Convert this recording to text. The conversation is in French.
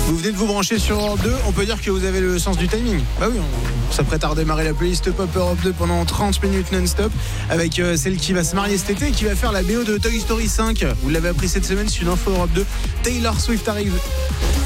Vous venez de vous brancher sur Europe 2, on peut dire que vous avez le sens du timing. Bah oui, on s'apprête à redémarrer la playlist Pop Europe 2 pendant 30 minutes non-stop avec celle qui va se marier cet été et qui va faire la BO de Toy Story 5. Vous l'avez appris cette semaine sur une info Europe 2. Taylor Swift arrive.